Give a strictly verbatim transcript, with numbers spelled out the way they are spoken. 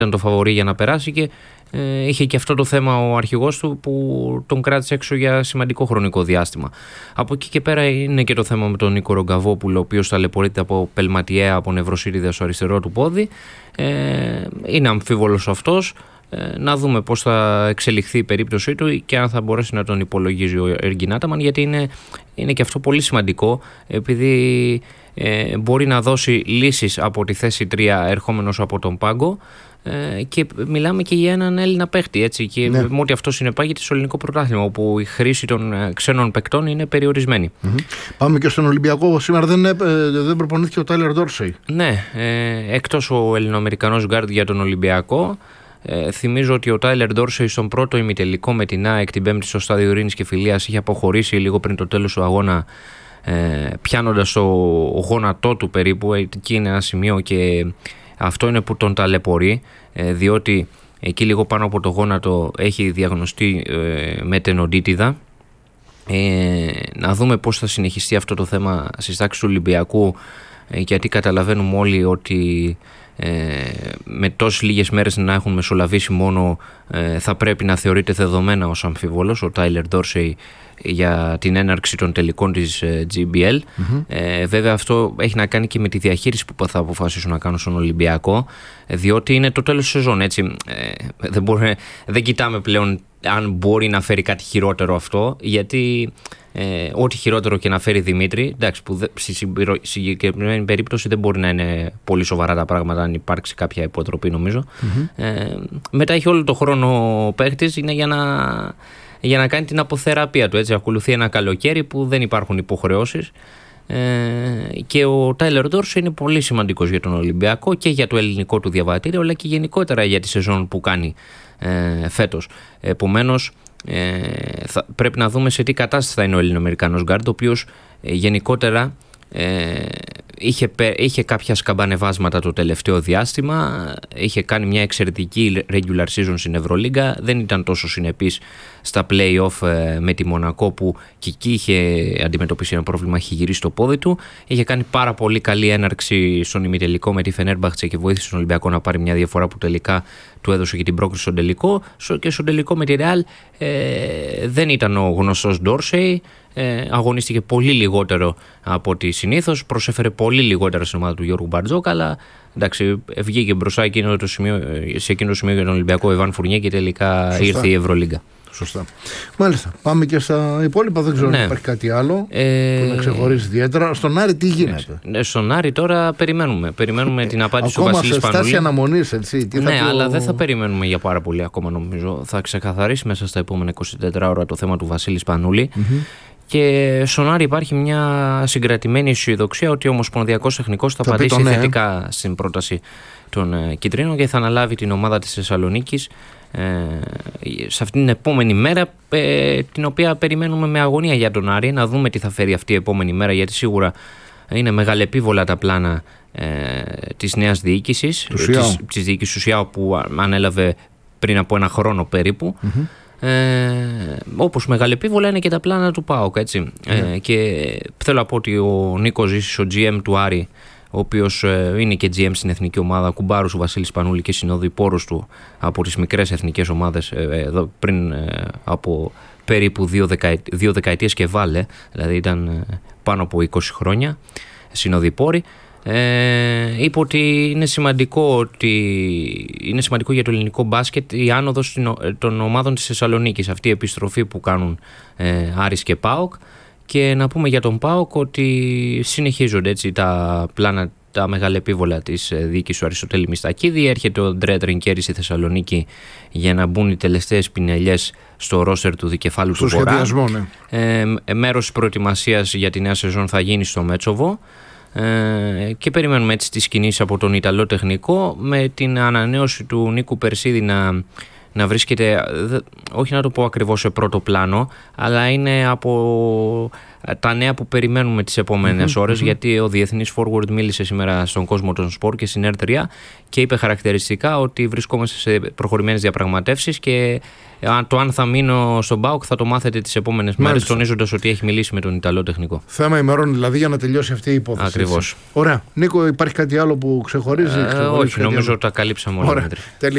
ήταν το φαβορί για να περάσει και ε, είχε και αυτό το θέμα ο αρχηγός του που τον κράτησε έξω για σημαντικό χρονικό διάστημα. Από εκεί και πέρα είναι και το θέμα με τον Νίκο Ρογκαβόπουλο, ο οποίος ταλαιπωρείται από πελματιαία, από νευροσύριδα στο αριστερό του πόδι. Ε, είναι αμφίβολος αυτός. Ε, να δούμε πώς θα εξελιχθεί η περίπτωσή του και αν θα μπορέσει να τον υπολογίζει ο Εργκιν Άταμαν, γιατί είναι, είναι και αυτό πολύ σημαντικό, επειδή ε, μπορεί να δώσει λύσεις από τη θέση τρία ερχόμενος από τον πάγκο. Ε, και μιλάμε και για έναν Έλληνα παίχτη, έτσι, και ναι. με ό,τι αυτό συνεπάγεται στο ελληνικό πρωτάθλημα, όπου η χρήση των ε, ξένων παικτών είναι περιορισμένη. Mm-hmm. Πάμε και στον Ολυμπιακό. Σήμερα δεν, ε, δεν προπονήθηκε ο Τάιλερ Ντόρσεϊ. Ναι, ε, εκτός ο Ελληνοαμερικανός γκάρντ για τον Ολυμπιακό. Ε, θυμίζω ότι ο Τάιλερ Ντόρσεϊ στον πρώτο ημιτελικό με την ΑΕΚ την Πέμπτη στο στάδιο Ειρήνης και Φιλίας είχε αποχωρήσει λίγο πριν το τέλος του αγώνα, ε, πιάνοντας το γόνατό του περίπου. Εκεί είναι ένα σημείο και αυτό είναι που τον ταλαιπωρεί, ε, διότι εκεί λίγο πάνω από το γόνατο έχει διαγνωστεί ε, με τενοντίτιδα. Ε, να δούμε πώς θα συνεχιστεί αυτό το θέμα στις τάξεις του Ολυμπιακού, ε, γιατί καταλαβαίνουμε όλοι ότι ε, με τόσες λίγες μέρες να έχουν μεσολαβήσει μόνο, ε, θα πρέπει να θεωρείται δεδομένα ως αμφίβολος ο Τάιλερ Ντόρσεϊ για την έναρξη των τελικών της τζι μπι ελ. Mm-hmm. Ε, βέβαια αυτό έχει να κάνει και με τη διαχείριση που θα αποφασίσουν να κάνουν στον Ολυμπιακό, διότι είναι το τέλος της σεζόν, έτσι. Ε, δεν, μπορεί, δεν κοιτάμε πλέον αν μπορεί να φέρει κάτι χειρότερο αυτό, γιατί ε, ό,τι χειρότερο και να φέρει Δημήτρη, εντάξει, που δε, στη συγκεκριμένη περίπτωση δεν μπορεί να είναι πολύ σοβαρά τα πράγματα αν υπάρξει κάποια υποτροπή, νομίζω. Mm-hmm. Ε, μετά έχει όλο το χρόνο ο παίχτης, είναι για να, για να κάνει την αποθεραπεία του, έτσι. Ακολουθεί ένα καλοκαίρι που δεν υπάρχουν υποχρεώσεις. Ε, και ο Τάιλερ Ντόρσεϊ είναι πολύ σημαντικός για τον Ολυμπιακό και για το ελληνικό του διαβατήριο, αλλά και γενικότερα για τη σεζόν που κάνει ε, φέτος. Επομένως, ε, θα, πρέπει να δούμε σε τι κατάσταση θα είναι ο Ελληνοαμερικανός γκάρντ, ο οποίος ε, γενικότερα ε, είχε, είχε κάποια σκαμπανεβάσματα το τελευταίο διάστημα, είχε κάνει μια εξαιρετική regular season στην Ευρωλίγκα, δεν ήταν τόσο συνεπής στα play-off ε, με τη Μονακό, που και εκεί είχε αντιμετωπίσει ένα πρόβλημα, είχε γυρίσει το πόδι του. Είχε κάνει πάρα πολύ καλή έναρξη στον ημιτελικό με τη Φενέρμπαχτσε και βοήθησε τον Ολυμπιακό να πάρει μια διαφορά που τελικά του έδωσε και την πρόκριση στον τελικό. Και στον τελικό με τη Ρεάλ ε, δεν ήταν ο γνωστός Ντόρσεϊ. Ε, αγωνίστηκε πολύ λιγότερο από ό,τι συνήθως, προσέφερε πολύ λιγότερα στην ομάδα του Γιώργου Μπαρτζόκα, αλλά εντάξει, βγήκε μπροστά εκείνο το σημείο, σε εκείνο το σημείο για τον Ολυμπιακό ο Ιβάν Φουρνιέ και τελικά Σωστά. ήρθε η Ευρωλίγκα. Σωστά. Μάλιστα. Πάμε και στα υπόλοιπα. Δεν ξέρω ναι. αν υπάρχει κάτι άλλο ε... που να ξεχωρίζει ιδιαίτερα. Στον Άρη τι γίνεται? Ναι, στον Άρη τώρα περιμένουμε. Περιμένουμε την απάντηση του Βασίλη Σπανούλη. Ακόμα σε στάση αναμονής, έτσι. Τι ναι, θα αλλά το... δεν θα περιμένουμε για πάρα πολύ ακόμα, νομίζω. Θα ξεκαθαρίσει μέσα στα επόμενα είκοσι τέσσερις ώρα το θέμα του Βασίλη Σπανούλη. Mm-hmm. Και στον Άρη υπάρχει μια συγκρατημένη αισιοδοξία ότι ο Ομοσπονδιακός Τεχνικός θα, θα απαντήσει ναι. θετικά στην πρόταση των ε, Κιτρίνων και θα αναλάβει την ομάδα της Θεσσαλονίκης ε, σε αυτήν την επόμενη μέρα, ε, την οποία περιμένουμε με αγωνία για τον Άρη, να δούμε τι θα φέρει αυτή η επόμενη μέρα, γιατί σίγουρα είναι μεγαλεπίβολα τα πλάνα ε, της νέας διοίκησης, της, της διοίκησης του ΣΙΑΟ που ανέλαβε πριν από ένα χρόνο περίπου. Mm-hmm. Ε, όπως μεγαλεπίβολα είναι και τα πλάνα του ΠΑΟΚ, έτσι. Yeah. Ε, και θέλω να πω ότι ο Νίκος Ζήσης, ο τζι εμ του Άρη, ο οποίος ε, είναι και τζι εμ στην εθνική ομάδα, κουμπάρος ο Βασίλης Πανούλη και συνοδοιπόρος του από τις μικρές εθνικές ομάδες ε, ε, πριν ε, από περίπου δύο, δεκαετ, δύο δεκαετίες και βάλε, δηλαδή ήταν ε, πάνω από είκοσι χρόνια συνοδοιπόροι. Ε, είπε ότι είναι σημαντικό, ότι είναι σημαντικό για το ελληνικό μπάσκετ η άνοδος των ομάδων της Θεσσαλονίκης, αυτή η επιστροφή που κάνουν ε, Άρης και ΠΑΟΚ. Και να πούμε για τον ΠΑΟΚ ότι συνεχίζονται, έτσι, τα πλάνα, τα μεγαλεπίβολα της διοίκησης του Αριστοτέλη Μιστακίδη. Έρχεται ο Ντρέ Τρενκέρη στη Θεσσαλονίκη για να μπουν οι τελευταίες πινελιές στο ρόστερ του δικεφάλου στο του Βορρά. Ναι. Ε, μέρος της προετοιμασίας για τη νέα σεζόν θα γίνει στο Μέτσοβο. Ε, και περιμένουμε έτσι τις κινήσεις από τον Ιταλό τεχνικό, με την ανανέωση του Νίκου Περσίδη να, να βρίσκεται, όχι να το πω ακριβώς σε πρώτο πλάνο, αλλά είναι από τα νέα που περιμένουμε τις επόμενες mm-hmm, ώρες, mm-hmm. γιατί ο διεθνής forward μίλησε σήμερα στον κόσμο των σπορ και στην Ερ τρία και είπε χαρακτηριστικά ότι βρισκόμαστε σε προχωρημένες διαπραγματεύσεις και το αν θα μείνω στον ΠΑΟΚ θα το μάθετε τις επόμενες μέρες, τονίζοντας ότι έχει μιλήσει με τον Ιταλό τεχνικό. Θέμα ημερών δηλαδή για να τελειώσει αυτή η υπόθεση. Ακριβώς. Ωραία. Νίκο, υπάρχει κάτι άλλο που ξεχωρίζει? Ε, όχι, νομίζω ότι τα καλύψαμε όλα.